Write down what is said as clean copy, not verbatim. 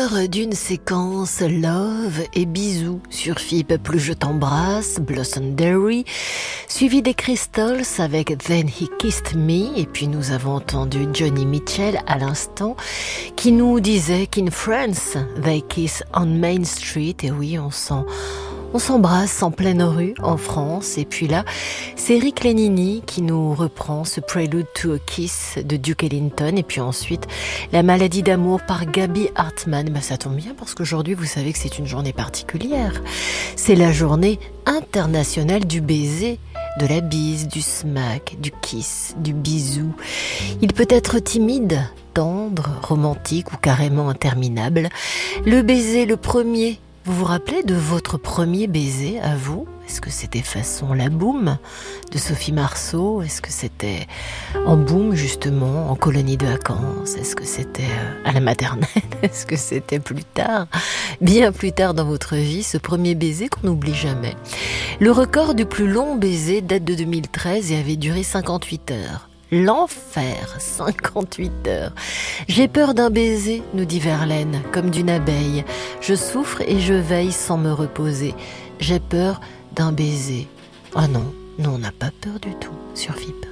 cœur d'une séquence Love et bisous sur FIP Plus je t'embrasse, Blossom Derry, suivi des Crystals avec Then He Kissed Me, et puis nous avons entendu Johnny Mitchell à l'instant qui nous disait qu'in France they kiss on Main Street. Et oui, on s'embrasse en pleine rue en France. Et puis là, c'est Rick Lenini qui nous reprend ce Prelude to a Kiss de Duke Ellington. Et puis ensuite, La maladie d'amour par Gaby Hartmann. Ça tombe bien parce qu'aujourd'hui, vous savez que c'est une journée particulière. C'est la journée internationale du baiser, de la bise, du smack, du kiss, du bisou. Il peut être timide, tendre, romantique ou carrément interminable. Le baiser, le premier. Vous vous rappelez de votre premier baiser à vous? Est-ce que c'était façon La Boum de Sophie Marceau? Est-ce que c'était en boum justement, en colonie de vacances? Est-ce que c'était à la maternelle? Est-ce que c'était plus tard, bien plus tard dans votre vie, ce premier baiser qu'on n'oublie jamais? Le record du plus long baiser date de 2013 et avait duré 58 heures. L'enfer, 58 heures. J'ai peur d'un baiser, nous dit Verlaine, comme d'une abeille. Je souffre et je veille sans me reposer. J'ai peur d'un baiser. Ah non, nous on n'a pas peur du tout sur FIP.